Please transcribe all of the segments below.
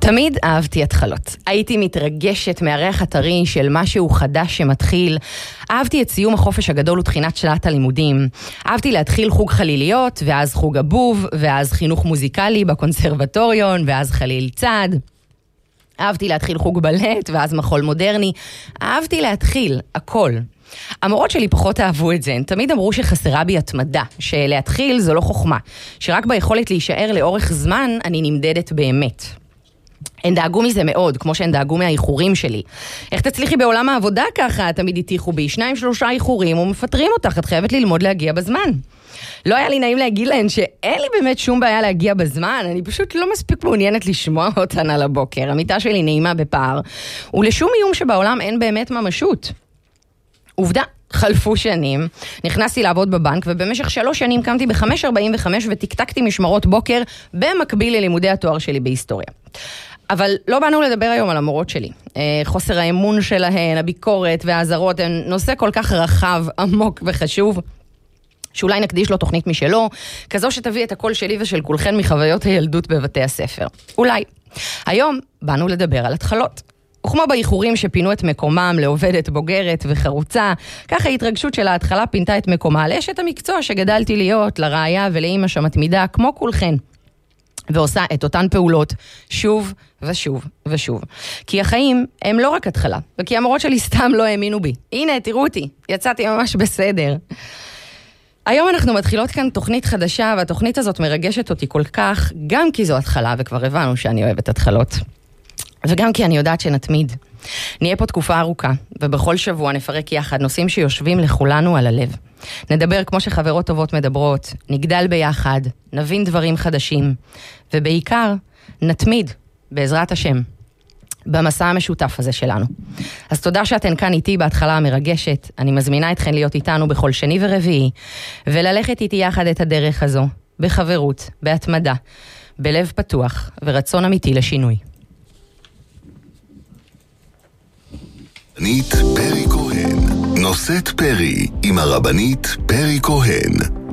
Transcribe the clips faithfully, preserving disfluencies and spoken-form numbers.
תמיד אהבתי התחלות. הייתי מתרגשת מהריח הטרי של משהו חדש שמתחיל. אהבתי את סיום החופש הגדול ותחינת שנת הלימודים. אהבתי להתחיל חוג חליליות, ואז חוג הבוב, ואז חינוך מוזיקלי בקונסרבטוריון, ואז חליל צד. אהבתי להתחיל חוג בלט, ואז מחול מודרני. אהבתי להתחיל הכל. המורות שלי פחות אהבו את זה, הן תמיד אמרו שחסרה בי התמדה, שלהתחיל זו לא חוכמה, שרק ביכולת להישאר לאורך זמן אני נמדדת באמת. הן דאגו מזה מאוד, כמו שהן דאגו מהאיחורים שלי. איך תצליחי בעולם העבודה ככה? תמיד הטיחו בי שניים שלושה איחורים ומפטרים אותך, את חייבת ללמוד להגיע בזמן. לא היה לי נעים להגיד להן שאין לי באמת שום בעיה להגיע בזמן, אני פשוט לא מספיק מעוניינת לשמוע אותן על הבוקר. המיטה שלי נעימה בפער, ולשום איום שבעולם אין באמת ממשות. עובדה, חלפו שנים, נכנסתי לעבוד בבנק, ובמשך שלוש שנים קמתי ב-חמש ארבעים וחמש ותקתקתי משמרות בוקר במקביל ללימודי התואר שלי בהיסטוריה. אבל לא באנו לדבר היום על המורות שלי. חוסר האמון שלהן, הביקורת והעזרות, הן נושא כל כך רחב, עמוק וחשוב, שאולי נקדיש לו תוכנית משלו, כזו שתביא את הקול שלי ושל כולכן מחוויות הילדות בבתי הספר. אולי. היום באנו לדבר על התחלות. וכמו באיחורים שפינו את מקומם לעובדת בוגרת וחרוצה, ככה ההתרגשות של ההתחלה פינתה את מקומה לאשת המקצוע שגדלתי להיות, לראיה ולאמא שמתמידה כמו כולכן. ועושה את אותן פעולות שוב ושוב ושוב. כי החיים הם לא רק התחלה, וכי המורות שלי סתם לא האמינו בי. הנה, תראו אותי, יצאתי ממש בסדר. היום אנחנו מתחילות כאן תוכנית חדשה, והתוכנית הזאת מרגשת אותי כל כך, גם כי זו התחלה, וכבר הבנו שאני אוהבת התחלות. וגם כי אני יודעת שנתמיד. נהיה פה תקופה ארוכה, ובכל שבוע נפרק יחד נושאים שיושבים לכולנו על הלב. נדבר כמו שחברות טובות מדברות, נגדל ביחד, נבין דברים חדשים, ובעיקר נתמיד, בעזרת השם, במסע המשותף הזה שלנו. אז תודה שאתן כאן איתי בהתחלה המרגשת, אני מזמינה אתכן להיות איתנו בכל שני ורביעי, וללכת איתי יחד את הדרך הזו, בחברות, בהתמדה, בלב פתוח ורצון אמיתי לשינוי. רבנית פרי כהן, נושאת פרי עם הרבנית פרי כהן.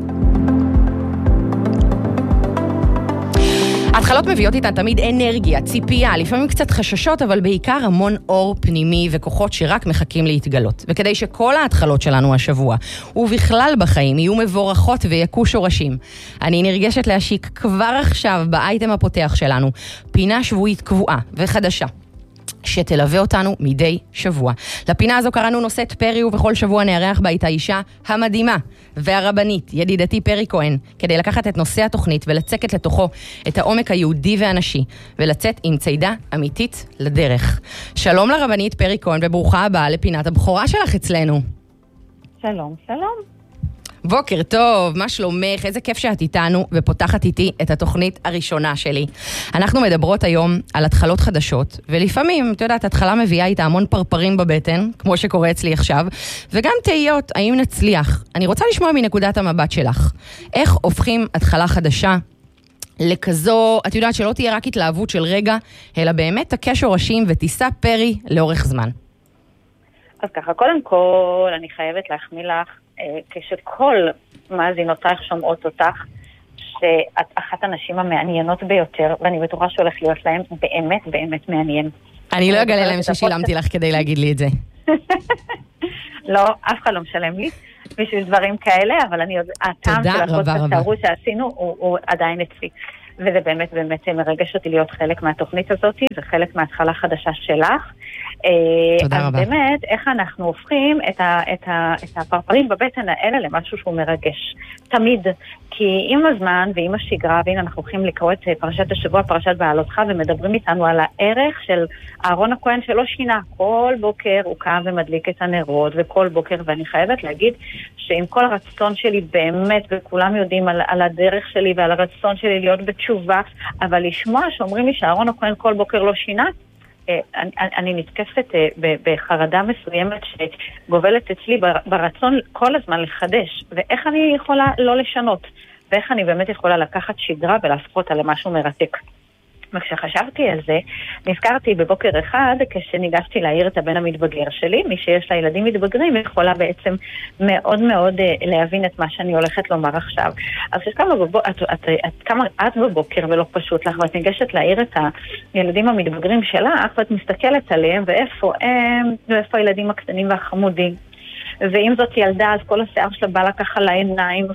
ההתחלות מביאות איתן תמיד אנרגיה, ציפייה, לפעמים קצת חששות, אבל בעיקר המון אור פנימי וכוחות שרק מחכים להתגלות. וכדי שכל ההתחלות שלנו השבוע, ובכלל בחיים, יהיו מבורכות ויקו שורשים, אני נרגשת להשיק כבר עכשיו באייטם הפותח שלנו, פינה שבועית קבועה וחדשה. שתלווה אותנו מדי שבוע. לפינה הזו קראנו נושאת פרי, ובכל שבוע נארח בה את האישה המדהימה והרבנית, ידידתי פרי כהן, כדי לקחת את נושא התוכנית ולצקת לתוכו את העומק היהודי והנשי, ולצאת עם צעידה אמיתית לדרך. שלום לרבנית פרי כהן, וברוכה הבאה לפינת הבכורה שלך אצלנו. שלום, שלום. בוקר טוב, מה שלומך? איזה כיף שאת איתנו ופותחת איתי את התוכנית הראשונה שלי. אנחנו מדברות היום על התחלות חדשות, ולפעמים, את יודעת, התחלה מביאה איתה המון פרפרים בבטן, כמו שקורה אצלי עכשיו, וגם תהיות, האם נצליח. אני רוצה לשמוע מנקודת המבט שלך. איך הופכים התחלה חדשה לכזו, את יודעת, שלא תהיה רק התלהבות של רגע, אלא באמת תכה שורשים ותישא פרי לאורך זמן. אז ככה, קודם כל, אני חייבת להחמיא לך, כשכל מאזינותייך שומעות אותך, שאת אחת הנשים המעניינות ביותר, ואני בטוחה שהולך להיות להם באמת באמת מעניין. אני לא אגלה להם ששילמתי לך כדי להגיד לי את זה. לא, אף אחד לא משלם לי בשביל דברים כאלה, אבל אני יודע, הטעם של הפודקאסט התארו שעשינו הוא עדיין אצלי. וזה באמת באמת מרגש אותי להיות חלק מהתוכנית הזאת, וחלק מההתחלה חדשה שלך. תודה אז רבה. באמת, איך אנחנו הופכים את, ה, את, ה, את הפרפרים בבטן האלה למשהו שהוא מרגש. תמיד. כי עם הזמן ועם השגרה, והנה אנחנו הולכים לקרוא את פרשת השבוע, פרשת בעלותך, ומדברים איתנו על הערך של אהרון הכהן שלא שינה. כל בוקר הוא קם ומדליק את הנרות, וכל בוקר, ואני חייבת להגיד שעם כל הרצון שלי באמת, וכולם יודעים על, על הדרך שלי ועל הרצון שלי להיות בתשובה, אבל לשמוע שאומרים לי שאהרון הכהן כל בוקר לא שינה, אני, אני נתקפת בחרדה מסוימת שגובלת אצלי ברצון כל הזמן לחדש, ואיך אני יכולה לא לשנות, ואיך אני באמת יכולה לקחת שגרה ולהפוך אותה למשהו מרתק. וכשחשבתי על זה, נזכרתי בבוקר אחד, כשניגשתי להעיר את הבן המתבגר שלי, מי שיש לה ילדים מתבגרים, יכולה בעצם מאוד מאוד להבין את מה שאני הולכת לומר עכשיו. אז כשכמה בבוקר, את, את, את, כמה, את בבוקר ולא פשוט לך, ואת ניגשת להעיר את הילדים המתבגרים שלך, ואת מסתכלת עליהם, ואיפה הם, ואיפה הילדים הקטנים והחמודים. ואם זאת ילדה, אז כל השיער שלה בא לה ככה לעיניים,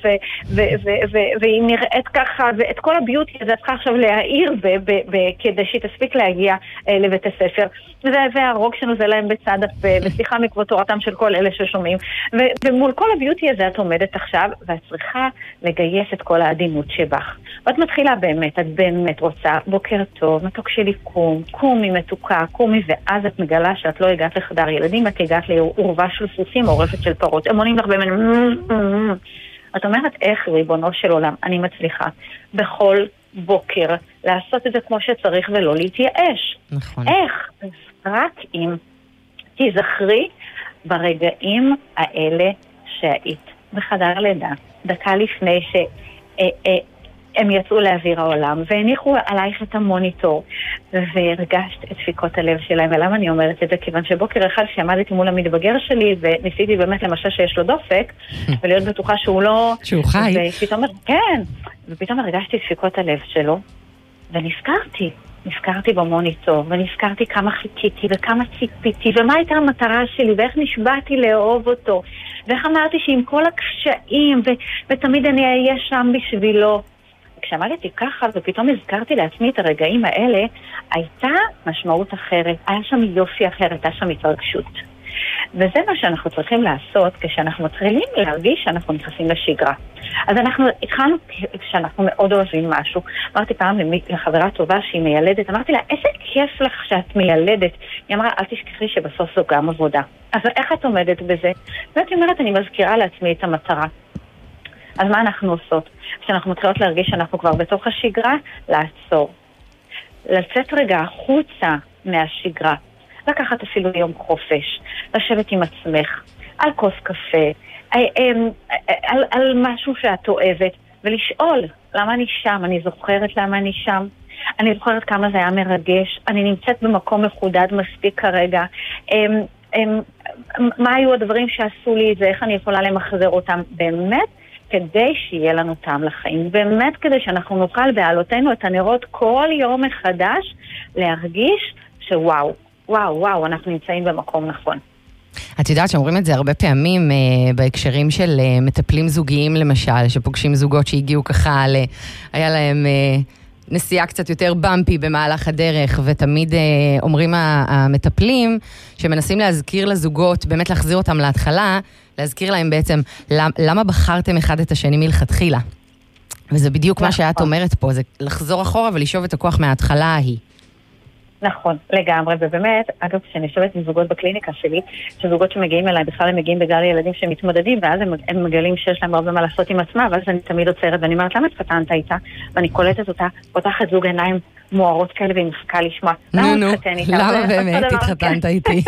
והיא נראית ככה, ואת כל הביוטי הזה צריכה עכשיו להעיר כדי שהיא תספיק להגיע לבית הספר. והרוג שנוזל להם בצד הפה, וסליחה מכבוד תורתם של כל אלה ששומעים. ומול כל הביוטי הזה את עומדת עכשיו, ואת צריכה לגייס את כל העדינות שבך. ואת מתחילה באמת, את באמת רוצה, בוקר טוב, מתוק שלי קום, קומי מתוקה, קומי, ואז את מגלה שאת לא הגעת לחדר ילדים, את הגעת לעורבה של סוסים או רפת של פרות. הם עונים לך באמת, את אומרת, איך ריבונו של עולם, אני מצליחה בכל בוקר לעשות את זה כמו שצריך ולא להתייאש. נכון. איך? רק אם תזכרי ברגעים האלה שהיית בחדר לידה, דקה לפני ש... הם יצאו לאוויר העולם, והניחו עלייך את המוניטור, והרגשת את דפיקות הלב שלהם. ולמה אני אומרת את זה? כיוון שבוקר אחד שעמדתי מול המתבגר שלי, וניסיתי באמת למשל שיש לו דופק, ולהיות בטוחה שהוא לא... שהוא חי. ופתאום, כן, ופתאום הרגשתי את דפיקות הלב שלו, ונזכרתי. נזכרתי במוניטור, ונזכרתי כמה חיכיתי, וכמה ציפיתי, ומה הייתה המטרה שלי, ואיך נשבעתי לאהוב אותו, ואיך אמרתי שעם כל הקשיים, ו- ותמיד אני אהיה שם בשבילו. כשעמדתי ככה ופתאום הזכרתי לעצמי את הרגעים האלה, הייתה משמעות אחרת, היה שם יופי אחרת, הייתה שם התרגשות. וזה מה שאנחנו צריכים לעשות כשאנחנו מתחילים להרגיש שאנחנו נכנסים לשגרה. אז אנחנו התחלנו כשאנחנו מאוד אוהבים משהו. אמרתי פעם לחברה טובה שהיא מיילדת, אמרתי לה, איזה כיף לך שאת מיילדת. היא אמרה, אל תשכחי שבסוף זו גם עבודה. אז איך את עומדת בזה? ואתה אומרת, אני מזכירה לעצמי את המטרה. אז מה אנחנו עושות? כשאנחנו מתחילות להרגיש שאנחנו כבר בתוך השגרה, לעצור. לצאת רגע החוצה מהשגרה. לקחת אפילו יום חופש. לשבת עם עצמך. על כוס קפה. על, על, על משהו שאת אוהבת. ולשאול, למה אני שם? אני זוכרת למה אני שם. אני זוכרת כמה זה היה מרגש. אני נמצאת במקום מחודד מספיק כרגע. מה היו הדברים שעשו לי את זה? איך אני יכולה למחזר אותם? באמת? כדי שיהיה לנו טעם לחיים, באמת כדי שאנחנו נוכל בעלותינו את הנרות כל יום מחדש, להרגיש שוואו, וואו, וואו, אנחנו נמצאים במקום נכון. את יודעת שאומרים את זה הרבה פעמים אה, בהקשרים של אה, מטפלים זוגיים למשל, שפוגשים זוגות שהגיעו ככה, ל... היה להם אה, נסיעה קצת יותר במפי במהלך הדרך, ותמיד אה, אומרים המטפלים שמנסים להזכיר לזוגות, באמת להחזיר אותם להתחלה, להזכיר להם בעצם למה בחרתם אחד את השני מלכתחילה. וזה בדיוק מה שאת אומרת פה, זה לחזור אחורה ולשאוב את הכוח מההתחלה ההיא. נכון, לגמרי, ובאמת, אגב, כשאני יושבת עם זוגות בקליניקה שלי, שזוגות שמגיעים אליי, בכלל הם מגיעים בגלל ילדים שמתמודדים, ואז הם, הם מגלים שיש להם הרבה מה לעשות עם עצמה, ואז אני תמיד עוצרת, ואני אומרת, למה התחתנת איתה? ואני קולטת אותה, פותחת זוג עיניים מוארות כאלה, והיא מפסיקה לשמוע. נו, נו, למה באמת התחתנת איתי?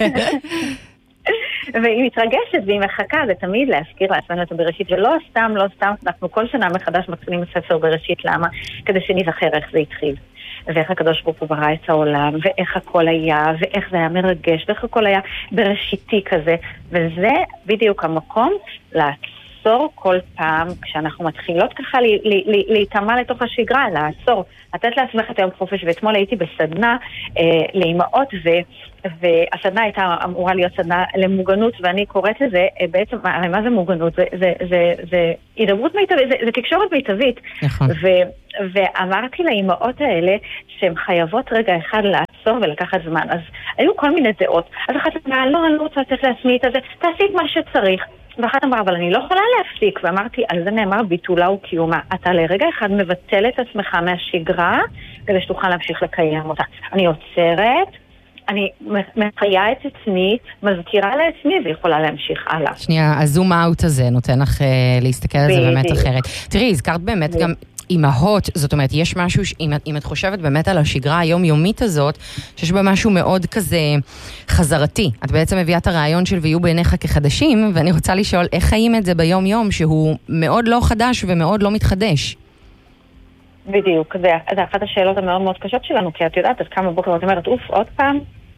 והיא מתרגשת והיא מחכה, זה תמיד להזכיר לעצמנו את הבראשית, ולא סתם, לא סתם, אנחנו כל שנה מחדש מתחילים ספר בראשית, למה? כדי שנזכר איך זה התחיל. ואיך הקדוש ברוך הוא ברא את העולם, ואיך הכל היה, ואיך זה היה מרגש, ואיך הכל היה בראשיתי כזה. וזה בדיוק המקום לעצור כל פעם, כשאנחנו מתחילות ככה להתאמה לתוך השגרה, לעצור, לתת לעצמך את היום חופש. ואתמול הייתי בסדנה אה, לאימהות, ו... והסדנה הייתה אמורה להיות סדנה למוגנות, ואני קוראת לזה, בעצם, מה, מה זה מוגנות? זה, זה, זה, זה הידברות מיטבית, זה, זה תקשורת מיטבית. נכון. ו, ואמרתי לאימהות האלה, שהן חייבות רגע אחד לעצור ולקחת זמן. אז היו כל מיני דעות. אז אחת אמרה, לא, אני לא רוצה לתת לעצמי את זה, תעשי את מה שצריך. ואחת אמרה, אבל אני לא יכולה להפסיק. ואמרתי, על זה נאמר, ביטולה וקיומה. אתה לרגע אחד מבטל את עצמך מהשגרה, כדי שתוכל להמשיך לקיים אותה. אני עוצרת, אני מחיה את עצמי, מזכירה לעצמי ויכולה להמשיך הלאה. שנייה, הזום אאוט הזה נותן לך להסתכל על זה באמת אחרת. תראי, הזכרת באמת גם אימהות, זאת אומרת, יש משהו, אם את חושבת באמת על השגרה היומיומית הזאת, שיש בה משהו מאוד כזה חזרתי. את בעצם מביאה את הרעיון של ויהיו בעיניך כחדשים, ואני רוצה לשאול איך חיים את זה ביום יום, שהוא מאוד לא חדש ומאוד לא מתחדש. בדיוק, זה, זה אחת השאלות המאוד מאוד קשות שלנו, כי את יודעת, את כמה בוקר ואת אומרת, אוף, עוד פעם,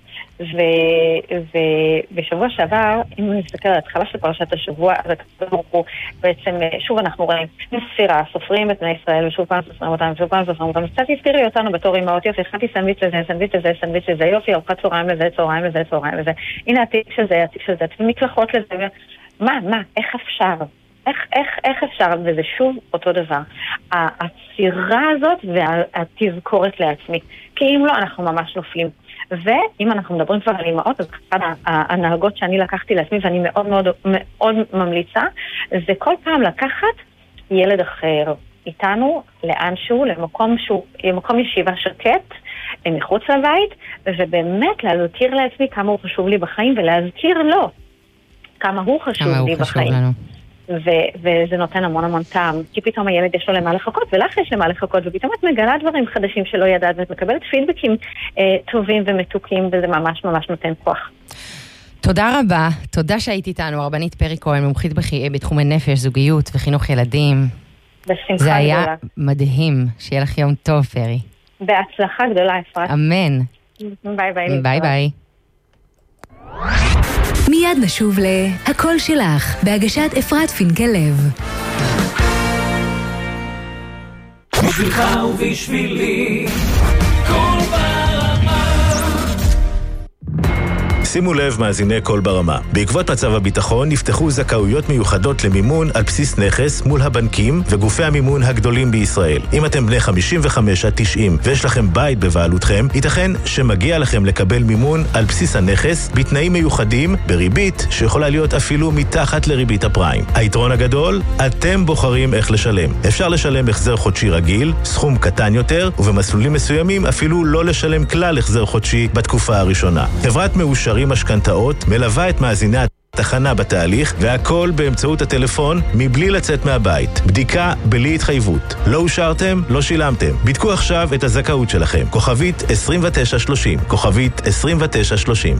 ובשבוע שעבר, אם נסתכל על התחלה של פרשת השבוע, אז אנחנו בעצם, שוב אנחנו רואים ספירה, סופרים את בני ישראל, ושוב פעם סופרים אותם, ושוב פעם סופרים אותם, קצת הזכירי אותנו בתור אמהות, יופי, הכנתי סנדוויץ' לזה, סנדוויץ' לזה, סנדוויץ' לזה, יופי, ארוחת צהריים לזה, צהריים לזה, צהריים לזה, הנה התיק של זה, התיק של זה, מקלחות לזה, מה, מה, איך אפשר? איך, איך, איך אפשר? וזה שוב אותו דבר. העצירה הזאת והתזכורת לעצמי, כי אם לא, אנחנו ממש נופלים. ואם אנחנו מדברים כבר על אימהות, אז אחד הנהגות שאני לקחתי לעצמי, ואני מאוד מאוד מאוד ממליצה, זה כל פעם לקחת ילד אחר איתנו, לאנשהו, למקום שהוא, למקום ישיבה שקט, מחוץ לבית, ובאמת להזכיר לעצמי כמה הוא חשוב לי בחיים, ולהזכיר לו כמה הוא חשוב כמה לי הוא בחיים. חשוב לנו. ו- וזה נותן המון המון טעם, כי פתאום הילד יש לו למה לחכות, ולך יש למה לחכות, ופתאום את מגלה דברים חדשים שלא ידעת, ואת מקבלת פידבקים אה, טובים ומתוקים, וזה ממש ממש נותן כוח. תודה רבה, תודה שהיית איתנו, הרבנית פרי כהן, מומחית בח- בתחומי נפש, זוגיות וחינוך ילדים. בשמחה זה היה גדולה. מדהים, שיהיה לך יום טוב, פרי. בהצלחה גדולה, אפרת. אמן. ביי ביי. ביי ביי. מיד נשוב ל"הכל שלך", בהגשת אפרת פינקל-לב. בשבילך ובשבילי כל ברמה. שימו לב מאזיני כל ברמה. בעקבות מצב הביטחון נפתחו זכאויות מיוחדות למימון על בסיס נכס מול הבנקים וגופי המימון הגדולים בישראל. אם אתם בני חמישים וחמש עד תשעים ויש לכם בית בבעלותכם, ייתכן שמגיע לכם לקבל מימון על בסיס הנכס בתנאים מיוחדים, בריבית שיכולה להיות אפילו מתחת לריבית הפריים. היתרון הגדול, אתם בוחרים איך לשלם. אפשר לשלם החזר חודשי רגיל, סכום קטן יותר, ובמסלולים מסוימים אפילו לא לשלם כלל החזר חודשי בתקופה הראשונה. חברת מאושרים משכנתאות מלווה את מאזיני התחנה בתהליך, והכל באמצעות הטלפון מבלי לצאת מהבית. בדיקה בלי התחייבות. לא אושרתם, לא שילמתם. בדקו עכשיו את הזכאות שלכם. כוכבית עשרים ותשע שלושים. כוכבית עשרים ותשע שלושים.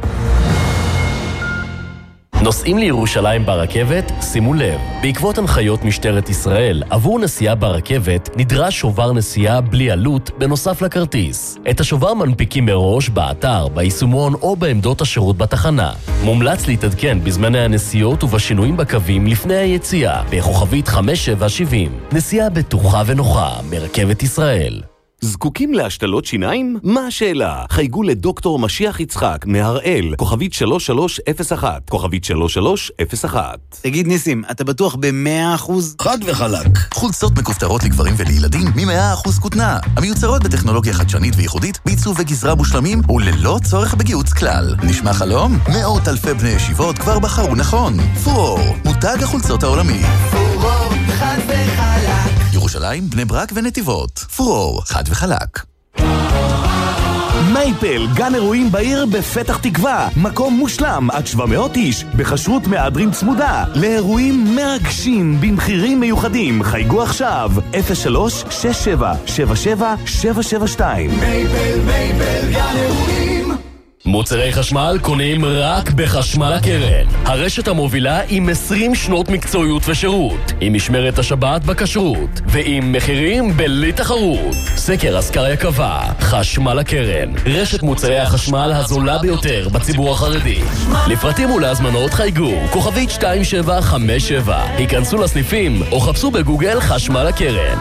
נוסעים לירושלים ברכבת? שימו לב, בעקבות הנחיות משטרת ישראל, עבור נסיעה ברכבת נדרש שובר נסיעה בלי עלות בנוסף לכרטיס. את השובר מנפיקים מראש באתר, ביישומון או בעמדות השירות בתחנה. מומלץ להתעדכן בזמני הנסיעות ובשינויים בקווים לפני היציאה, בכוכבית חמש שבע שבעים. נסיעה בטוחה ונוחה מרכבת ישראל. זקוקים להשתלות שיניים? מה השאלה? חייגו לדוקטור משיח יצחק מהראל, כוכבית שלוש שלוש אפס אחת, כוכבית שלוש שלוש אפס אחת. תגיד ניסים, אתה בטוח ב-מאה אחוז? חד וחלק. חולצות מכופתרות לגברים ולילדים מ-מאה אחוז כותנה. המיוצרות בטכנולוגיה חדשנית וייחודית, בעיצוב וגזרה מושלמים וללא צורך בגיהוץ כלל. נשמע חלום? מאות אלפי בני ישיבות כבר בחרו נכון. פורור, מותג החולצות העולמי. פורור, חד וחלק. ירושלים, בני ברק ונתיבות. פורור, חד וחלק. מייפל, גן אירועים בעיר בפתח תקווה. מקום מושלם, עד שבע מאות איש, בחשרות מהדרין צמודה. לאירועים מרגשים, במחירים מיוחדים. חייגו עכשיו, אפס שלוש שש שבע שבע שבע שבע שבע שתיים. מייפל, מייפל, גן אירועים. מוצרי חשמל קונים רק בחשמל הקרן. הרשת המובילה עם עשרים שנות מקצועיות ושירות, עם משמרת השבת בכשרות, ועם מחירים בלי תחרות. סקר אסקריה קבע, חשמל הקרן, רשת מוצרי החשמל הזולה ביותר בציבור החרדי. לפרטים ולהזמנות חייגו, כוכבית שתיים שבע חמש שבע. היכנסו לסניפים או חפשו בגוגל חשמל הקרן.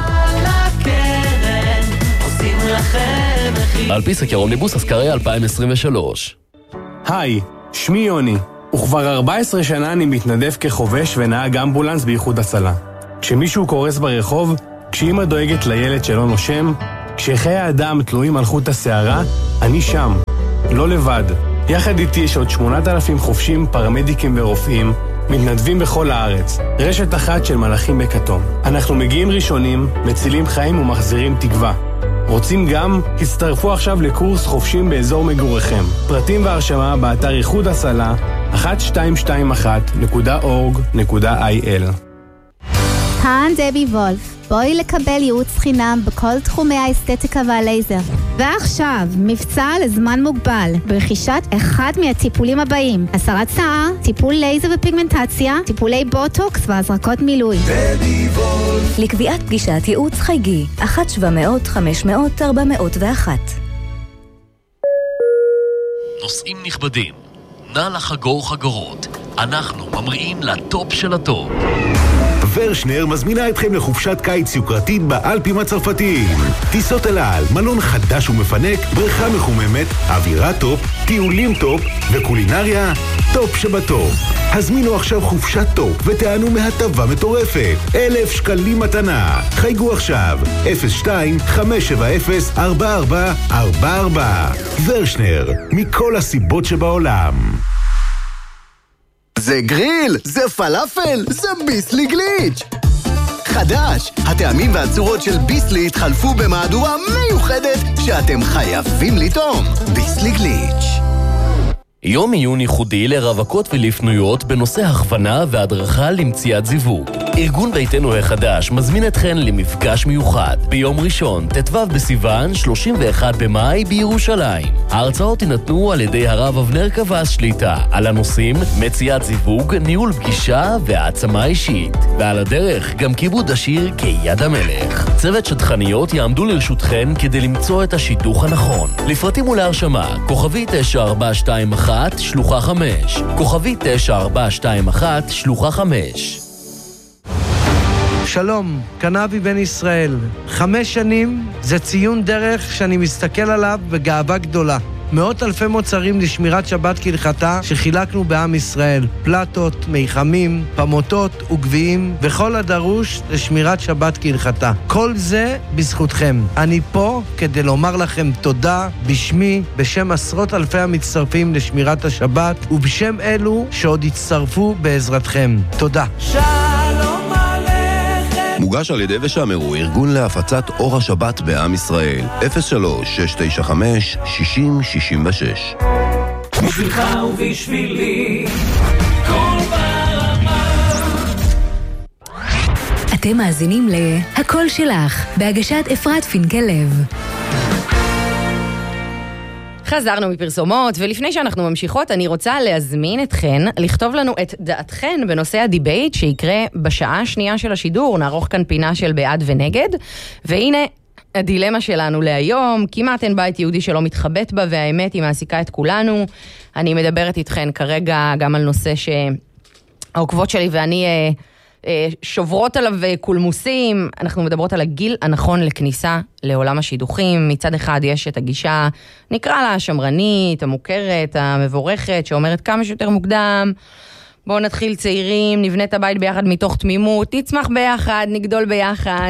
על פי סקר אומניבוס אסקריה אלפיים עשרים ושלוש. היי, שמי יוני, וכבר ארבע עשרה שנה אני מתנדב כחובש ונהג אמבולנס באיחוד הצלה. כשמישהו קורס ברחוב, כשאמא דואגת לילד שלא נושם, כשחיי האדם תלויים על חוט השערה, אני שם, לא לבד. יחד איתי יש עוד שמונת אלפים חובשים, פרמדיקים ורופאים, מתנדבים בכל הארץ. רשת אחת של מלאכים בכתום. אנחנו מגיעים ראשונים, מצילים חיים ומחזירים תקווה. רוצים גם? הצטרפו עכשיו לקורס חופשים באזור מגוריכם. פרטים והרשמה באתר איחוד הצלה אחת שתיים שתיים אחת נקודה אורג נקודה איי אל. כאן דבי וולף. בואי לקבל ייעוץ חינם בכל תחומי האסתטיקה והלייזר. ועכשיו, מבצע לזמן מוגבל, ברכישת אחד מהטיפולים הבאים: הסרת שיער, טיפול לייזר ופיגמנטציה, טיפולי בוטוקס והזרקות מילוי. דבי וולף. לקביעת פגישת ייעוץ חייגי, אחת שבע מאות חמש מאות ארבע מאות ואחת. נוסעים נכבדים, נא לחגור חגורות. אנחנו ממריאים לטופ של הטופ. ורשנר מזמינה אתכם לחופשת קיץ יוקרתית באלפים הצרפתיים. טיסות אל על, מלון חדש ומפנק, בריכה מחוממת, אווירה טופ, טיולים טופ וקולינריה טופ שבטופ. הזמינו עכשיו חופשת טופ ותענו מהטבה מטורפת. אלף שקלים מתנה. חייגו עכשיו אפס שתיים חמש שבע אפס ארבע ארבע ארבע ארבע. ורשנר, מכל הסיבות שבעולם. זה גריל, זה פלאפל, זה ביסלי גליץ'. חדש, הטעמים והצורות של ביסלי התחלפו במהדורה מיוחדת שאתם חייבים לטעום. ביסלי גליץ'. יום עיון ייחודי לרווקות ולפנויות בנושא הכוונה והדרכה למציאת זיווג. ארגון ביתנו החדש מזמין אתכן למפגש מיוחד ביום ראשון, ט"ו בסיוון, שלושים ואחד במאי בירושלים. ההרצאות יינתנו על ידי הרב אבנר קבס שליטה על הנושאים מציאת זיווג, ניהול פגישה והעצמה אישית. ועל הדרך גם כיבוד השיר כיד המלך. צוות שטחניות יעמדו לרשותכן כדי למצוא את השידוך הנכון. לפרטים ולהרשמה, כוכבי תשע ארבע שתיים אחת שלוחה חמש. כוכבי תשע ארבע שתיים אחת שלוחה חמש. שלום, קנאבי בן ישראל. חמש שנים זה ציון דרך שאני מסתכל עליו בגאווה גדולה. מאות אלפי מוצרים לשמירת שבת כהלכתה שחילקנו בעם ישראל. פלטות, מיחמים, פמוטות וגביעים וכל הדרוש לשמירת שבת כהלכתה. כל זה בזכותכם. אני פה כדי לומר לכם תודה בשמי, בשם עשרות אלפי המצטרפים לשמירת השבת ובשם אלו שעוד יצטרפו בעזרתכם. תודה. שלום עליכם. מוגש על ידי ושמרו, ארגון להפצת אור השבת בעם ישראל. אפס שלוש שש תשע חמש שישים שישים ושש. בשבילך ובשבילי כל ברמה. אתם מאזינים ל"הכל שלך", בהגשת אפרת פינקלב. חזרנו מפרסומות, ולפני שאנחנו ממשיכות, אני רוצה להזמין אתכן לכתוב לנו את דעתכן בנושא הדיבייט שיקרה בשעה השנייה של השידור. נערוך כאן פינה של בעד ונגד, והנה הדילמה שלנו להיום. כמעט אין בית יהודי שלא מתחבט בה, והאמת היא מעסיקה את כולנו. אני מדברת איתכן כרגע גם על נושא שהעוקבות שלי ואני שוברות עליו קולמוסים. אנחנו מדברות על הגיל הנכון לכניסה לעולם השידוכים. מצד אחד יש את הגישה, נקרא לה השמרנית, המוכרת, המבורכת, שאומרת כמה שיותר מוקדם, בואו נתחיל צעירים, נבנה את הבית ביחד מתוך תמימות, נצמח ביחד, נגדול ביחד,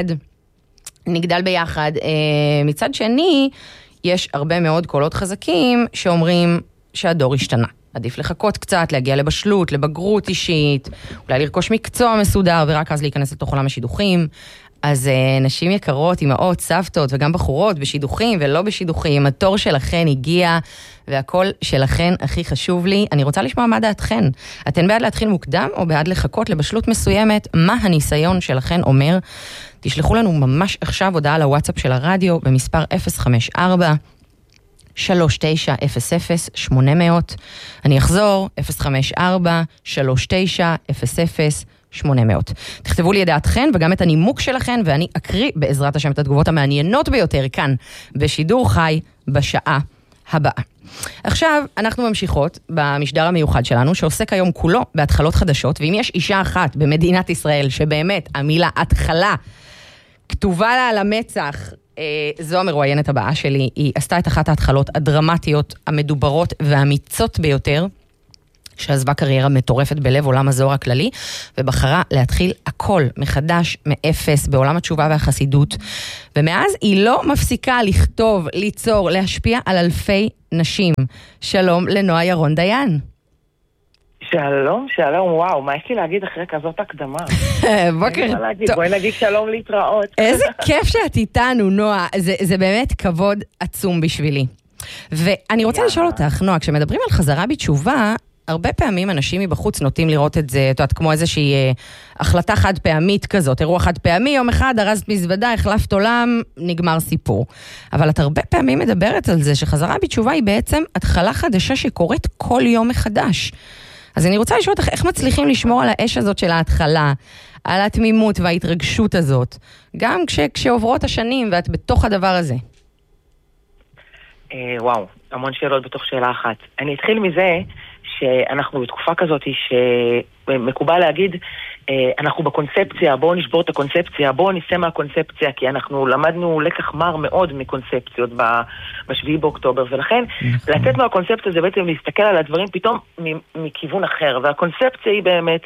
נגדל ביחד. מצד שני, יש הרבה מאוד קולות חזקים שאומרים שהדור השתנה. עדיף לחכות קצת, להגיע לבשלות, לבגרות אישית, אולי לרכוש מקצוע מסודר, ורק אז להיכנס לתוך עולם השידוכים. אז נשים יקרות, אמאות, סבתות, וגם בחורות, בשידוכים ולא בשידוכים, התור שלכן הגיע, והכל שלכן הכי חשוב לי. אני רוצה לשמוע מה דעתכן. אתן בעד להתחיל מוקדם, או בעד לחכות לבשלות מסוימת? מה הניסיון שלכן אומר? תשלחו לנו ממש עכשיו הודעה לוואטסאפ של הרדיו, במספר אפס חמש ארבע שלוש תשע אפס אפס שמונה מאות. אני אחזור, אפס חמש ארבע שלוש תשע אפס אפס שמונה מאות. תכתבו לי את דעתכן וגם את הנימוק שלכן, ואני אקריא בעזרת השם את התגובות המעניינות ביותר כאן, בשידור חי בשעה הבאה. עכשיו, אנחנו ממשיכות במשדר המיוחד שלנו, שעוסק היום כולו בהתחלות חדשות, ואם יש אישה אחת במדינת ישראל, שבאמת המילה התחלה כתובה לה על המצח, זו המרואיינת הבאה שלי. היא עשתה את אחת ההתחלות הדרמטיות, המדוברות והאמיצות ביותר, שעזבה קריירה מטורפת בלב עולם הזוהר הכללי, ובחרה להתחיל הכל מחדש, מאפס, בעולם התשובה והחסידות. ומאז היא לא מפסיקה לכתוב, ליצור, להשפיע על אלפי נשים. שלום לנועה ירון דיין. שלום, שלום, וואו, מה יש לי להגיד אחרי כזאת הקדמה? בוקר טוב. בואי נגיד שלום להתראות. איזה כיף שאת איתנו, נועה. זה, זה באמת כבוד עצום בשבילי. ואני רוצה לשאול אותך, נועה, כשמדברים על חזרה בתשובה, הרבה פעמים אנשים מבחוץ נוטים לראות את זה, את יודעת, כמו איזושהי אה, החלטה חד פעמית כזאת, אירוע חד פעמי, יום אחד, הרזת מזוודה, החלפת עולם, נגמר סיפור. אבל את הרבה פעמים מדברת על זה, שחזרה בתשובה היא בעצם התחלה חדשה שקורית כל יום מחדש. אז אני רוצה לשאול אותך, איך מצליחים לשמור על האש הזאת של ההתחלה, על התמימות וההתרגשות הזאת, גם כש, כשעוברות השנים ואת בתוך הדבר הזה? אה, וואו, המון שאלות בתוך שאלה אחת. אני אתחיל מזה שאנחנו בתקופה כזאת שמקובל להגיד, אנחנו בקונספציה, בואו נשבור את הקונספציה, בואו ניסה מהקונספציה, כי אנחנו למדנו לקח מר מאוד מקונספציות בשביעי באוקטובר, ולכן לצאת מהקונספציה זה בעצם להסתכל על הדברים פתאום מכיוון אחר, והקונספציה היא באמת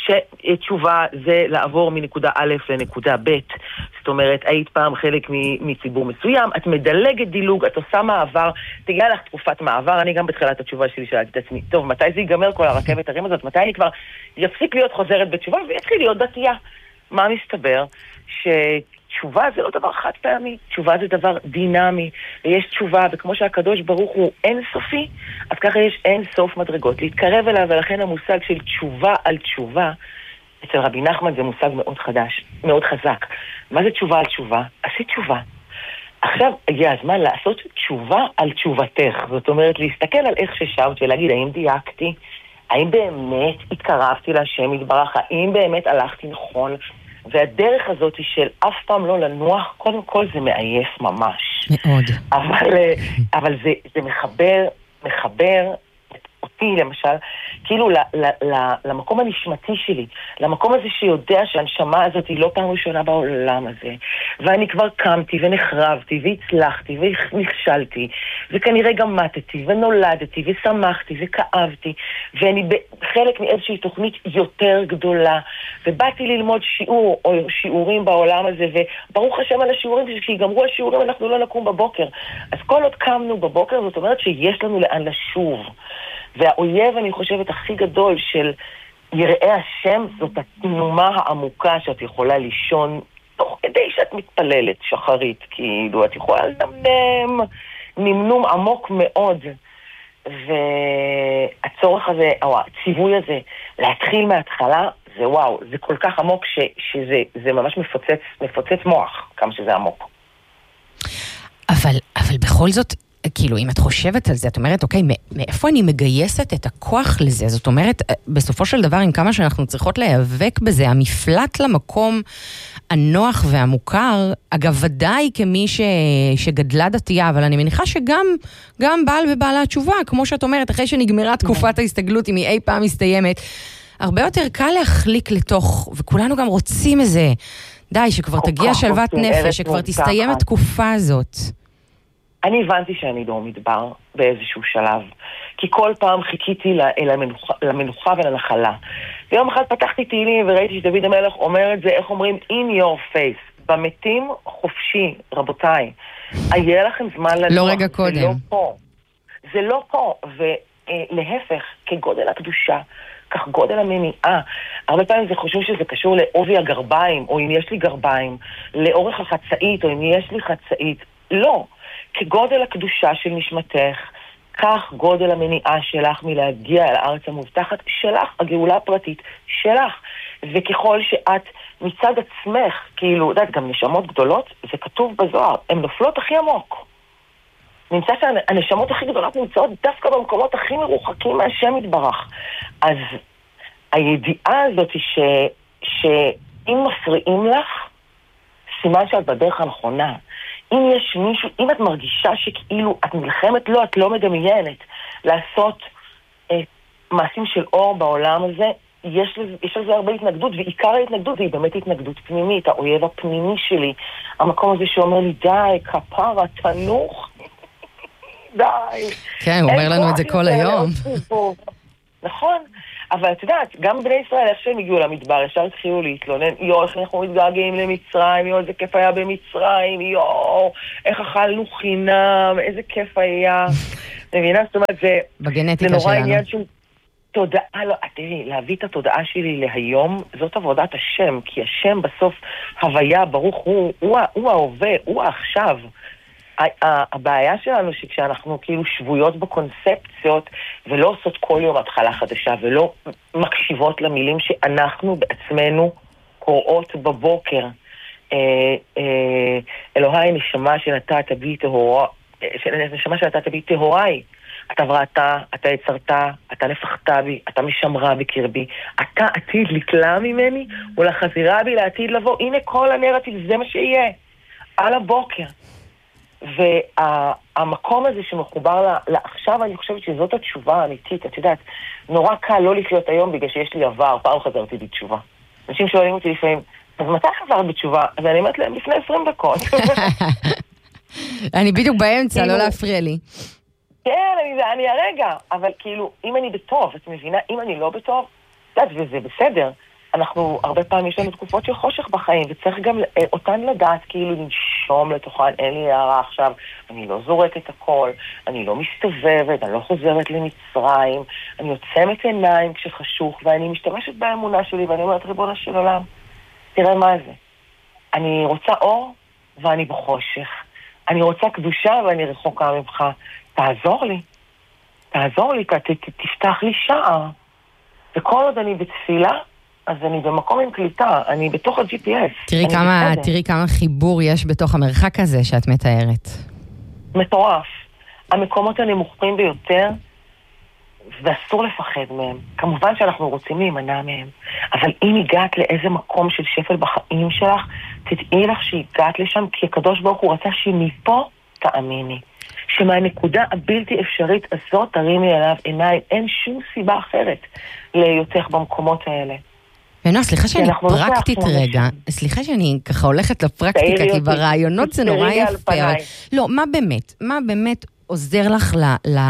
שתשובה זה לעבור מנקודה א' לנקודה ב', זאת אומרת, היית פעם חלק מציבור מסוים, את מדלגת דילוג, את עושה מעבר, תגיע לך תקופת מעבר, אני גם בתחילת התשובה שלי שאלתי את עצמי, טוב, מתי זה ייגמר כל הרכבת הרים הזאת, מתי אני כבר יפסיק להיות חוזרת בתשובה ויתחיל להיות דתייה. מה מסתבר? שתשובה זה לא דבר חד פעמי, תשובה זה דבר דינמי, ויש תשובה, וכמו שהקדוש ברוך הוא אין סופי, אז ככה יש אין סוף מדרגות להתקרב אליו, ולכן המושג של תשובה על תשובה, אצל רבי נחמן זה מושג מאוד חדש, מאוד חזק. מה זה תשובה על תשובה? עשית תשובה. עכשיו הגיע הזמן לעשות תשובה על תשובתך, זאת אומרת להסתכל על איך ששבת ולהגיד האם דייקתי, האם באמת התקרבתי להשם יתברך, האם באמת הלכתי נכון, והדרך הזאת היא של אף פעם לא לנוח, קודם כל זה מעייף ממש. מאוד. אבל, אבל זה, זה מחבר, מחבר אותי למשל, כאילו ל, ל, ל, למקום הנשמתי שלי, למקום הזה שיודע שהנשמה הזאת היא לא פעם ראשונה בעולם הזה, ואני כבר קמתי ונחרבתי והצלחתי ונכשלתי, וכנראה גם מתתי ונולדתי ושמחתי וכאבתי, ואני חלק מאיזושהי תוכנית יותר גדולה, ובאתי ללמוד שיעור או שיעורים בעולם הזה, וברוך השם על השיעורים, כשיגמרו השיעורים אנחנו לא נקום בבוקר. אז כל עוד קמנו בבוקר, זאת אומרת שיש לנו לאן לשוב. והאויב, אני חושבת, הכי גדול של יראי השם, זאת התנומה העמוקה שאת יכולה לישון תוך כדי שאת מתפללת, שחרית, כאילו, את יכולה לדמם נמנום עמוק מאוד. והצורך הזה, או הציווי הזה, להתחיל מההתחלה, זה וואו, זה כל כך עמוק ש, שזה זה ממש מפוצץ, מפוצץ מוח, כמה שזה עמוק. אבל, אבל בכל זאת, כאילו, אם את חושבת על זה, את אומרת, אוקיי, מאיפה אני מגייסת את הכוח לזה? זאת אומרת, בסופו של דבר, עם כמה שאנחנו צריכות להיאבק בזה, המפלט למקום הנוח והמוכר, אגב, ודאי כמי ש... שגדלה דתייה, אבל אני מניחה שגם גם בעל ובעלה התשובה, כמו שאת אומרת, אחרי שנגמרה תקופת ההסתגלות, אם היא אי פעם מסתיימת, הרבה יותר קל להחליק לתוך, וכולנו גם רוצים איזה, די, שכבר תגיע שלוות נפש, שכבר תסתיים התקופה הזאת. אני הבנתי שאני לא מדבר באיזשהו שלב, כי כל פעם חיכיתי למנוחה, למנוחה ולנחלה. ויום אחד פתחתי תהילים וראיתי שדוד המלך אומר את זה, איך אומרים? In your face. במתים חופשי, רבותיי. היה לכם זמן לנוח. לא רגע קודם. זה לא פה. זה לא פה. ולהפך, כגודל הקדושה, כך גודל המניעה. הרבה פעמים זה חשוב שזה קשור לעובי הגרביים, או אם יש לי גרביים, לאורך החצאית, או אם יש לי חצאית. לא. כגודל הקדושה של נשמתך, כך גודל המניעה שלך מלהגיע אל הארץ המובטחת שלך, הגאולה הפרטית שלך. וככל שאת מצד עצמך, כאילו, יודעת, גם נשמות גדולות, זה כתוב בזוהר, הן נופלות הכי עמוק. נמצא שהנשמות הכי גדולות נמצאות דווקא במקומות הכי מרוחקים מהשם יתברך. אז הידיעה הזאת היא ש, שאם מפריעים לך, סימן שאת בדרך הנכונה. אם יש מישהו, אם את מרגישה שכאילו את נלחמת, לא, את לא מדמיינת לעשות אה, מעשים של אור בעולם הזה, יש לזה, יש לזה הרבה התנגדות, ועיקר ההתנגדות היא באמת התנגדות פנימית, האויב הפנימי שלי, המקום הזה שאומר לי, די, כפרה, תנוך, די. כן, הוא אומר לנו את זה כל היום. נכון, אבל את יודעת, גם בני ישראל, איך שהם הגיעו למדבר, ישר התחילו להתלונן, יו, איך אנחנו מתגעגעים למצרים, יו, איזה כיף היה במצרים, יו, איך אכלנו חינם, איזה כיף היה. מבינה? זאת אומרת, זה, זה נורא עניין של תודעה, לא, תראי, להביא את התודעה שלי להיום, זאת עבודת השם, כי השם בסוף הוויה, ברוך הוא, הוא, הוא ההווה, הוא העכשיו. הבעיה שלנו שכשאנחנו כאילו שבויות בקונספציות ולא עושות כל יום התחלה חדשה ולא מקשיבות למילים שאנחנו בעצמנו קוראות בבוקר. אלוהי נשמה שנתת בי טהורה, נשמה שנתת בי טהוריי, אתה בראתה, אתה יצרתה, אתה נפחתה בי, אתה משמרה בקרבי, אתה עתיד לקלה ממני ולחזירה בי לעתיד לבוא. הנה כל הנרטיב, זה מה שיהיה על הבוקר. והמקום הזה שמחובר לעכשיו, אני חושבת שזאת התשובה האמיתית. את יודעת, נורא קל לא לחיות היום בגלל שיש לי עבר, פעם חזרתי בתשובה. אנשים שואלים אותי לפעמים, אז מתי חזרת בתשובה? אז אני אומרת להם לפני עשרים דקות. אני בדיוק באמצע, לא להפריע לי. כן, אני, אני הרגע, אבל כאילו, אם אני בטוב, את מבינה, אם אני לא בטוב, יודעת, וזה בסדר. אנחנו, הרבה פעמים יש לנו תקופות של חושך בחיים, וצריך גם אותן לדעת, כאילו, לנשום לתוכן, אין לי הערה עכשיו, אני לא זורקת הכל, אני לא מסתובבת, אני לא חוזרת למצרים, אני עוצמת עיניים כשחשוך, ואני משתמשת באמונה שלי, ואני אומרת, ריבונו של עולם, תראה מה זה. אני רוצה אור, ואני בחושך. אני רוצה קדושה, ואני רחוקה ממך. תעזור לי. תעזור לי, ת, ת, תפתח לי שער. וכל עוד אני בתפילה, אז אני במקום עם קליטה, אני בתוך ה-ג'י פי אס. תראי כמה, תראי כמה חיבור יש בתוך המרחק הזה שאת מתארת. מטורף. המקומות הנמוכים ביותר, ואסור לפחד מהם. כמובן שאנחנו רוצים להימנע מהם. אבל אם הגעת לאיזה מקום של שפל בחיים שלך, תדעי לך שהגעת לשם, כי הקדוש ברוך הוא רצה שמפה תאמיני. שמהנקודה הבלתי אפשרית הזאת תרימי אליו עיניים. אין שום סיבה אחרת להיותך במקומות האלה. ונועה, סליחה שאני פרקטית רגע, סליחה שאני ככה הולכת לפרקטיקה, כי ברעיונות זה נורא יפה. לא, מה באמת? מה באמת עוזר לך ל...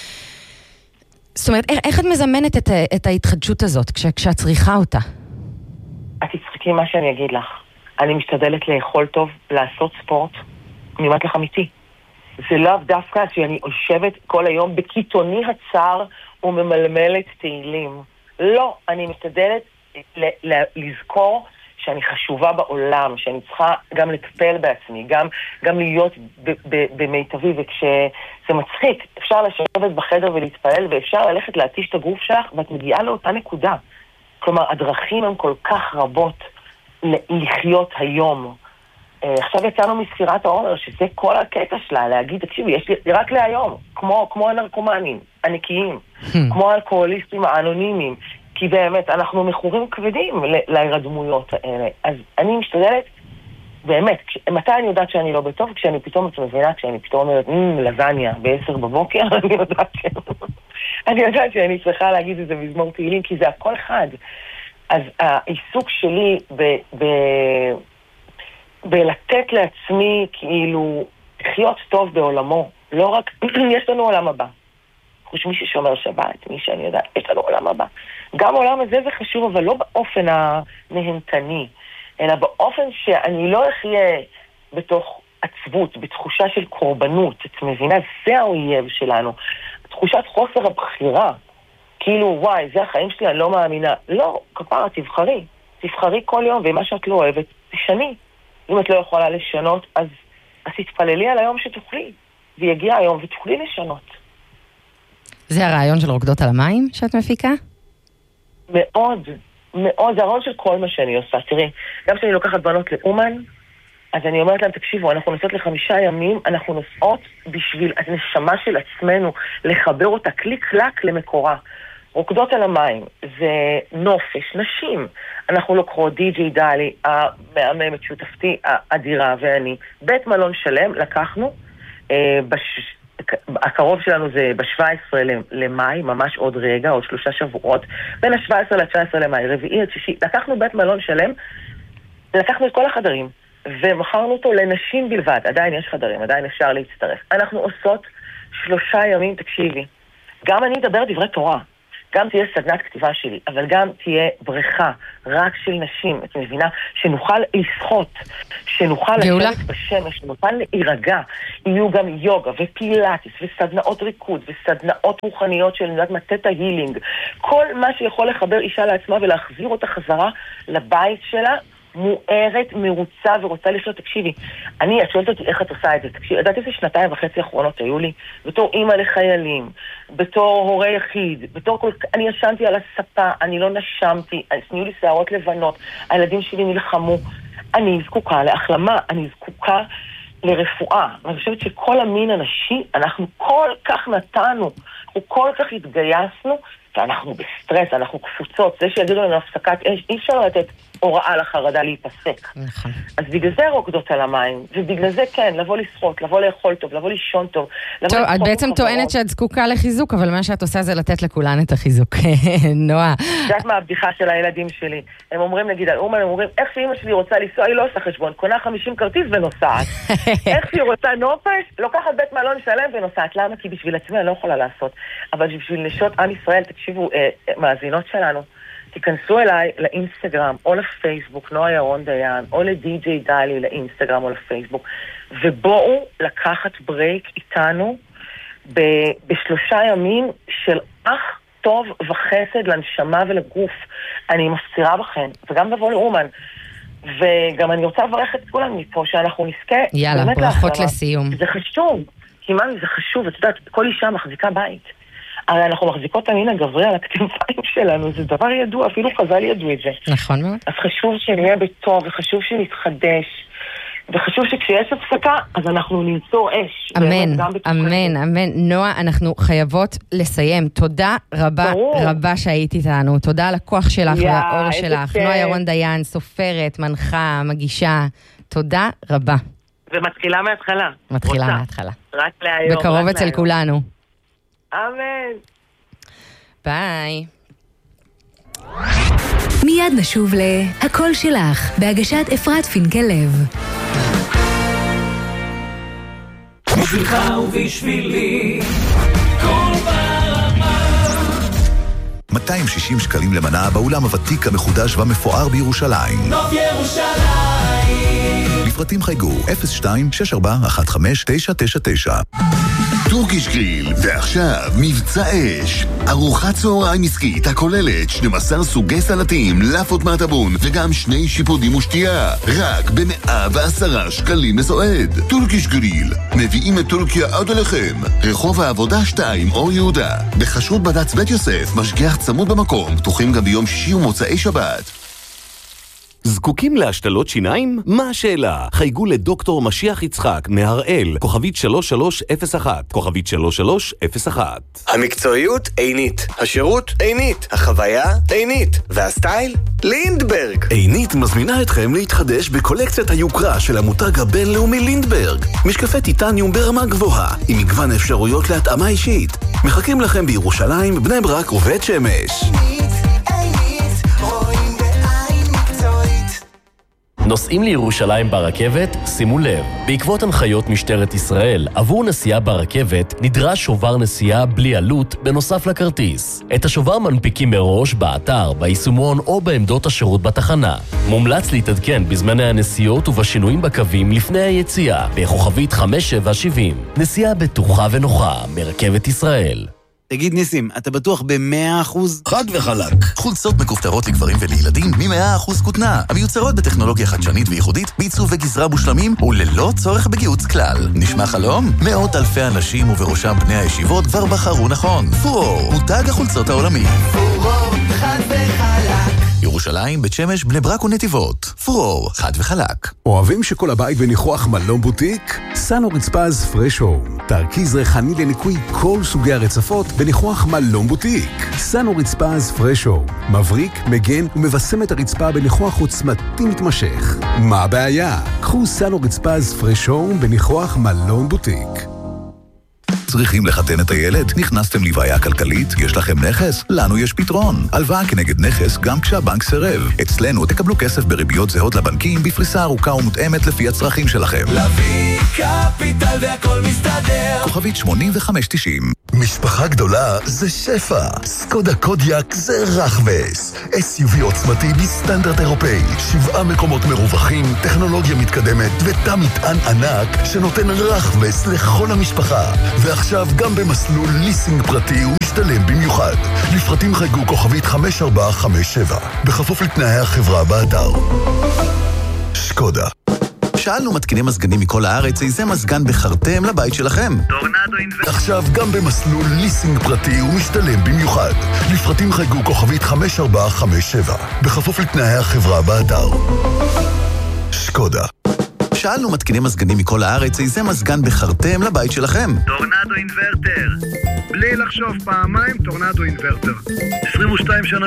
זאת אומרת, איך את מזמנת את ההתחדשות הזאת כשאת צריכה אותה? את תצחקי מה שאני אגיד לך. אני משתדלת לאכול טוב, לעשות ספורט, אני אומרת לך אמיתי. זה לאו דווקא שאני יושבת כל היום בקיתוני הצער וממלמלת תהילים. לא, אני משתדלת ל- ל- לזכור שאני חשובה בעולם, שאני צריכה גם לטפל בעצמי, גם, גם להיות ב- ב- במיטבי, וכשזה מצחיק, אפשר לשבת בחדר ולהתפעל, ואפשר ללכת להתיש את הגוף שלך, ואת מגיעה לאותה נקודה. כלומר, הדרכים הן כל כך רבות לחיות היום. עכשיו יצאנו מספירת העומר, שזה כל הקטע שלה, להגיד, תקשיבי, יש לי רק להיום, כמו, כמו הנרקומנים, הנקיים, כמו האלכוהוליסטים האנונימיים, כי באמת, אנחנו מכורים כבדים להירדמויות האלה. אז אני משתדלת, באמת, מתי אני יודעת שאני לא בטוב? כשאני פתאום את מבינה, כשאני פתאום אומרת, לזניה, בעשר בבוקר, אני יודעת ש... אני יודעת שאני צריכה להגיד את זה מזמור תהילים, כי זה הכל אחד. אז העיסוק שלי ב... ב... בלתת לעצמי, כאילו, לחיות טוב בעולמו. לא רק, יש לנו עולם הבא. חוץ מי ששומר שבת, מי שאני יודעת, יש לנו עולם הבא. גם העולם הזה זה חשוב, אבל לא באופן הנהנתני, אלא באופן שאני לא אחיה בתוך עצבות, בתחושה של קורבנות. את מבינה, זה האויב שלנו. תחושת חוסר הבחירה. כאילו, וואי, זה החיים שלי, אני לא מאמינה. לא, כפרה, תבחרי. תבחרי כל יום, ומה שאת לא אוהבת, תשני. אם את לא יכולה לשנות, אז, אז תתפללי על היום שתוכלי. ויגיע היום ותוכלי לשנות. זה הרעיון של רוקדות על המים שאת מפיקה? מאוד, מאוד. זה הרעיון של כל מה שאני עושה. תראי, גם כשאני לוקחת בנות לאומן, אז אני אומרת להם, תקשיבו, אנחנו נוסעות לחמישה ימים, אנחנו נוסעות בשביל הנשמה של עצמנו, לחבר אותה קליק קלק למקורה. רוקדות על המים, זה נופש, נשים. אנחנו לוקחות די-ג'יי דלי, המאממת שותפתי האדירה ואני, בית מלון שלם, לקחנו, אה, בש... הקרוב שלנו זה ב-שבעה עשר למאי, ממש עוד רגע, עוד שלושה שבועות, בין ה-שבעה עשר ל-תשעה עשר למאי, רביעי עד שישי, לקחנו בית מלון שלם, לקחנו את כל החדרים, ומכרנו אותו לנשים בלבד, עדיין יש חדרים, עדיין אפשר להצטרף. אנחנו עושות שלושה ימים, תקשיבי, גם אני אדבר דברי תורה, גם תהיה סדנת כתיבה שלי, אבל גם תהיה בריכה רק של נשים, את מבינה, שנוכל לשחות, שנוכל לשבת בשמש, שנוכל להירגע, יהיו גם יוגה ופילאטיס וסדנאות ריקוד וסדנאות רוחניות של נדעת מתת ההילינג, כל מה שיכול לחבר אישה לעצמה ולהחזיר אותה חזרה לבית שלה, מוארת, מרוצה ורוצה לשאול, תקשיבי, אני, את שואלת אותי איך את עושה את זה, תקשיבי, ידעתי איזה שנתיים וחצי האחרונות היו לי, בתור אימא לחיילים, בתור הורה יחיד, בתור כל... אני ישנתי על הספה, אני לא נשמתי, סניעו לי שערות לבנות, הילדים שלי נלחמו, אני זקוקה להחלמה, אני זקוקה לרפואה, ואני חושבת שכל המין הנשי, אנחנו כל כך נתנו, אנחנו כל כך התגייסנו, ואנחנו בסטרס, אנחנו קפוצות, זה שיגידו לנו הפסקת אש, אי אפשר לתת הוראה לחרדה להיפסק. נכון. אז בגלל זה רוקדות על המים, ובגלל זה כן, לבוא לשחות, לבוא לאכול טוב, לבוא לישון טוב. טוב, את בעצם טוענת שאת זקוקה לחיזוק, אבל מה שאת עושה זה לתת לכולן את החיזוק. נועה. זאת מה הבדיחה של הילדים שלי. הם אומרים, נגיד, על אומן, הם אומרים, איך שאמא שלי רוצה לנסוע, היא לא עושה חשבון, קונה חמישים כרטיס ונוסעת. איך שהיא רוצה נופש, לוקחת בית מלון שלם ונוסעת. למה? כי בשביל עצמי אני לא יכולה לעשות. אבל בשביל נשות עם ישראל, תקשיבו, אה, מאזינות שלנו, תיכנסו אליי לאינסטגרם או לפייסבוק, נועה ירון דיין, או לדי ג'יי דלי לאינסטגרם או לפייסבוק, ובואו לקחת ברייק איתנו ב- בשלושה ימים של אך טוב וחסד לנשמה ולגוף. אני מפצירה בכם, וגם בבוא לאומן. וגם אני רוצה לברך את כולם מפה, שאנחנו נזכה... יאללה, ברכות לסיום. זה חשוב, כי מה זה חשוב, את יודעת, כל אישה מחזיקה בית. הרי אנחנו מחזיקות המין הגברי על הכתפיים שלנו, זה דבר ידוע, אפילו חז"ל ידעו את זה. נכון מאוד. אז חשוב שנהיה בטוב, וחשוב שנתחדש, וחשוב שכשיש הפסקה, אז אנחנו נמצוא אש. אמן, אמן, אמן. נועה, אנחנו חייבות לסיים. תודה רבה רבה שהיית איתנו. תודה על הכוח שלך והאור שלך. נועה ירון דיין, סופרת, מנחה, מגישה. תודה רבה. ומתחילה מההתחלה. מתחילה מההתחלה. רק להיום. בקרוב אצל כולנו. אמן. ביי. מיד נשוב להכל שלך, בהגשת אפרת פינקלב. בשבילך ובשבילי, כל ברמה. מאתיים ושישים שקלים למנה באולם הוותיק המחודש והמפואר בירושלים. נוף ירושלים. לפרטים חייגו אפס שתיים שש ארבע אחת חמש תשע תשע תשע. טורקיש גריל, ועכשיו מבצע אש. ארוחת צהריים עסקית הכוללת שנים עשר סוגי סלטים, לאפות מהטבון וגם שני שיפודים ושתייה. רק ב-מאה ועשרה שקלים לסועד. טורקיש גריל, מביאים את טורקיה עד אליכם. רחוב העבודה שתיים, אור יהודה. בחשרות בד"ץ בית יוסף, משגיח צמוד במקום, פתוחים גם ביום שישי ומוצאי שבת. זקוקים להשתלות שיניים? מה השאלה? חייגו לדוקטור משיח יצחק מהראל, כוכבית שלוש שלוש אפס אחת, כוכבית שלוש שלוש אפס אחת. המקצועיות עינית, השירות עינית, החוויה עינית, והסטייל לינדברג. עינית מזמינה אתכם להתחדש בקולקציית היוקרה של המותג הבינלאומי לינדברג. משקפי טיטניום ברמה גבוהה, עם מגוון אפשרויות להתאמה אישית. מחכים לכם בירושלים, בני ברק ובית שמש. נוסעים לירושלים ברכבת? שימו לב, בעקבות הנחיות משטרת ישראל, עבור נסיעה ברכבת נדרש שובר נסיעה בלי עלות בנוסף לכרטיס. את השובר מנפיקים מראש באתר, ביישומון או בעמדות השירות בתחנה. מומלץ להתעדכן בזמני הנסיעות ובשינויים בקווים לפני היציאה, בכוכבית חמש שבע שבעים. נסיעה בטוחה ונוחה מרכבת ישראל. תגיד ניסים, אתה בטוח ב-מאה אחוז? חד וחלק. חולצות מכופתרות לגברים ולילדים מ-מאה אחוז כותנה, המיוצרות בטכנולוגיה חדשנית וייחודית, בעיצוב וגזרה מושלמים וללא צורך בגיוץ כלל. נשמע חלום? מאות אלפי אנשים ובראשם בני הישיבות כבר בחרו נכון. פורור, מותג החולצות העולמי. פורור, חד וחלק. ירושלים, בית שמש, בני ברק ונתיבות. פורור, חד וחלק. אוהבים שכל הבית בניחוח מלון בוטיק? סנו רצפז פרש הום. תרכיז ריחני לניקוי כל סוגי הרצפות בניחוח מלון בוטיק. סנו רצפז פרש הום. מבריק, מגן ומבשם את הרצפה בניחוח עוצמתי מתמשך. מה הבעיה? קחו סנו רצפז פרש הום בניחוח מלון בוטיק. צריכים לחתן את הילד? נכנסתם לבעיה כלכלית? יש לכם נכס? לנו יש פתרון. הלוואה כנגד נכס גם כשהבנק סירב. אצלנו תקבלו כסף בריביות זהות לבנקים בפריסה ארוכה ומותאמת לפי הצרכים שלכם. להביא קפיטל והכל מסתדר. כוכבית שמונים וחמש תשעים. משפחה גדולה זה שפע. סקודה קודיאק זה רחבס. אס יו וי עוצמתי בסטנדרט אירופאי. שבעה מקומות מרווחים, טכנולוגיה מתקדמת ותא מטען ענק שנותן רחבס לכל המשפחה. ועכשיו גם במסלול ליסינג פרטי ומשתלם במיוחד. לפרטים חייגו כוכבית חמש ארבע חמש שבע. בכפוף לתנאי החברה באתר. שקודה. שאלנו מתקיני מזגנים מכל הארץ איזה מזגן בחרתם לבית שלכם. טורנדו אינוורטר. עכשיו גם במסלול ליסינג פרטי ומשתלם במיוחד. לפרטים חייגו כוכבית חמש ארבע חמש שבע, בכפוף לתנאי החברה באתר. שקודה. שאלנו מתקיני מזגנים מכל הארץ איזה מזגן בחרתם לבית שלכם. טורנדו אינוורטר. בלי לחשוב פעמיים, טורנדו אינוורטר. עשרים ושתיים שנה